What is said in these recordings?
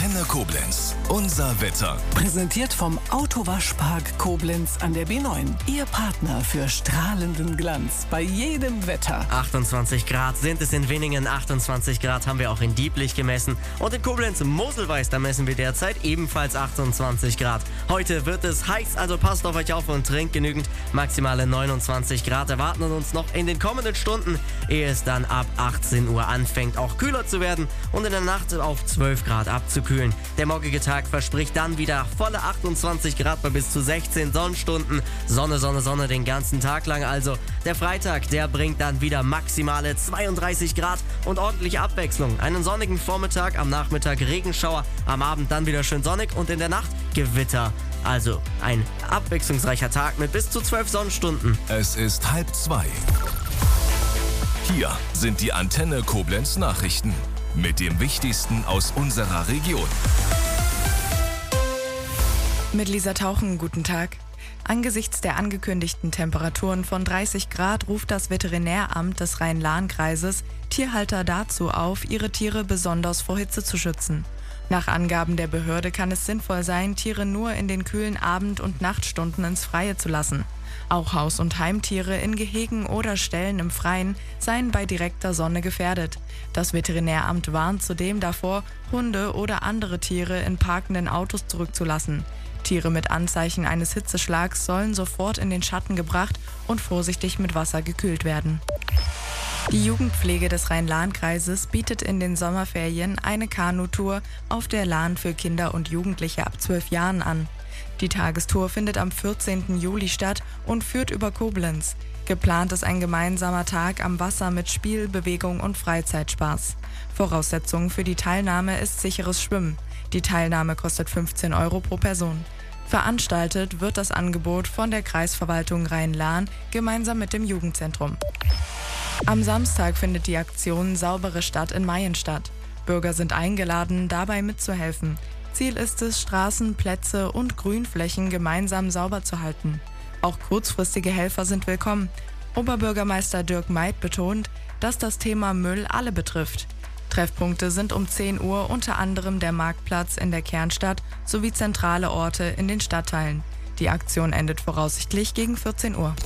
Antenne Koblenz. Unser Wetter. Präsentiert vom Autowaschpark Koblenz an der B9. Ihr Partner für strahlenden Glanz bei jedem Wetter. 28 Grad sind es in Winningen, 28 Grad haben wir auch in Dieblich gemessen. Und in Koblenz-Moselweiß, da messen wir derzeit ebenfalls 28 Grad. Heute wird es heiß, also passt auf euch auf und trinkt genügend. Maximale 29 Grad erwarten uns noch in den kommenden Stunden, ehe es dann ab 18 Uhr anfängt, auch kühler zu werden und in der Nacht auf 12 Grad abzukühlen. Der morgige Tag verspricht dann wieder volle 28 Grad bei bis zu 16 Sonnenstunden. Sonne, Sonne, Sonne den ganzen Tag lang also. Der Freitag, der bringt dann wieder maximale 32 Grad und ordentliche Abwechslung. Einen sonnigen Vormittag, am Nachmittag Regenschauer, am Abend dann wieder schön sonnig und in der Nacht Gewitter. Also ein abwechslungsreicher Tag mit bis zu 12 Sonnenstunden. Es ist 1:30. Hier sind die Antenne Koblenz Nachrichten mit dem Wichtigsten aus unserer Region. Mit Lisa Tauchen, guten Tag. Angesichts der angekündigten Temperaturen von 30 Grad ruft das Veterinäramt des Rhein-Lahn-Kreises Tierhalter dazu auf, ihre Tiere besonders vor Hitze zu schützen. Nach Angaben der Behörde kann es sinnvoll sein, Tiere nur in den kühlen Abend- und Nachtstunden ins Freie zu lassen. Auch Haus- und Heimtiere in Gehegen oder Ställen im Freien seien bei direkter Sonne gefährdet. Das Veterinäramt warnt zudem davor, Hunde oder andere Tiere in parkenden Autos zurückzulassen. Tiere mit Anzeichen eines Hitzeschlags sollen sofort in den Schatten gebracht und vorsichtig mit Wasser gekühlt werden. Die Jugendpflege des Rhein-Lahn-Kreises bietet in den Sommerferien eine Kanutour auf der Lahn für Kinder und Jugendliche ab 12 Jahren an. Die Tagestour findet am 14. Juli statt und führt über Koblenz. Geplant ist ein gemeinsamer Tag am Wasser mit Spiel, Bewegung und Freizeitspaß. Voraussetzung für die Teilnahme ist sicheres Schwimmen. Die Teilnahme kostet 15 € pro Person. Veranstaltet wird das Angebot von der Kreisverwaltung Rhein-Lahn gemeinsam mit dem Jugendzentrum. Am Samstag findet die Aktion Saubere Stadt in Mayen statt. Bürger sind eingeladen, dabei mitzuhelfen. Ziel ist es, Straßen, Plätze und Grünflächen gemeinsam sauber zu halten. Auch kurzfristige Helfer sind willkommen. Oberbürgermeister Dirk Meid betont, dass das Thema Müll alle betrifft. Treffpunkte sind um 10 Uhr unter anderem der Marktplatz in der Kernstadt sowie zentrale Orte in den Stadtteilen. Die Aktion endet voraussichtlich gegen 14 Uhr.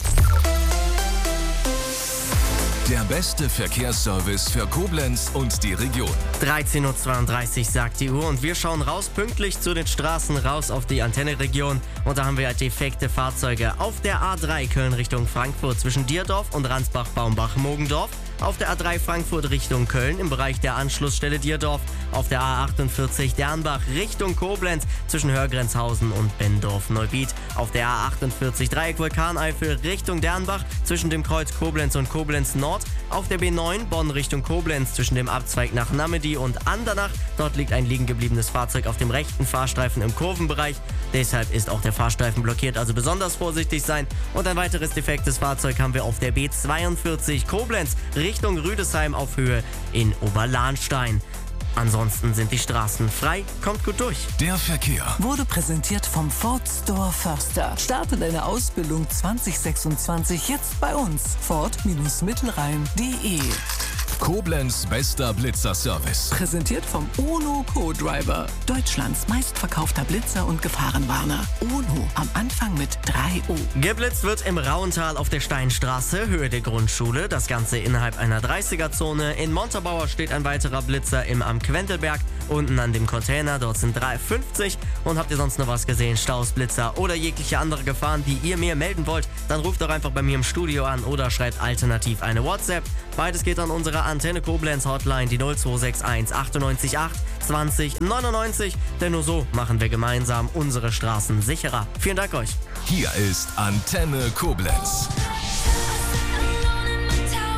Der beste Verkehrsservice für Koblenz und die Region. 13:32 Uhr sagt die Uhr und wir schauen raus pünktlich zu den Straßen, raus auf die Antenne-Region. Und da haben wir defekte Fahrzeuge auf der A3 Köln Richtung Frankfurt zwischen Dierdorf und Ransbach-Baumbach-Mogendorf. Auf der A3 Frankfurt Richtung Köln im Bereich der Anschlussstelle Dierdorf. Auf der A48 Dernbach Richtung Koblenz zwischen Hörgrenzhausen und Bendorf-Neubiet. Auf der A48 Dreieck Vulkaneifel Richtung Dernbach zwischen dem Kreuz Koblenz und Koblenz Nord. Auf der B9 Bonn Richtung Koblenz zwischen dem Abzweig nach Namedy und Andernach. Dort liegt ein liegen gebliebenes Fahrzeug auf dem rechten Fahrstreifen im Kurvenbereich. Deshalb ist auch der Fahrstreifen blockiert, also besonders vorsichtig sein. Und ein weiteres defektes Fahrzeug haben wir auf der B42 Koblenz Richtung Rüdesheim auf Höhe in Oberlahnstein. Ansonsten sind die Straßen frei, kommt gut durch. Der Verkehr Wurde präsentiert vom Ford Store Förster. Starte deine Ausbildung 2026 jetzt bei uns. Ford-Mittelrhein.de. Koblenz bester Blitzerservice. Präsentiert vom UNO Co-Driver. Deutschlands meistverkaufter Blitzer und Gefahrenwarner. UNO am Anfang mit 3 O. Geblitzt wird im Rauental auf der Steinstraße, Höhe der Grundschule. Das Ganze innerhalb einer 30er-Zone. In Montabaur steht ein weiterer Blitzer am Quendelberg. Unten an dem Container, dort sind 3,50. Und habt ihr sonst noch was gesehen? Staus, Blitzer oder jegliche andere Gefahren, die ihr mir melden wollt, dann ruft doch einfach bei mir im Studio an oder schreibt alternativ eine WhatsApp. Beides geht an unsere Antenne Koblenz Hotline, die 0261 98 8 20 99. Denn nur so machen wir gemeinsam unsere Straßen sicherer. Vielen Dank euch. Hier ist Antenne Koblenz.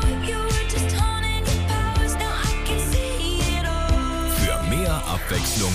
Für mehr Abwechslung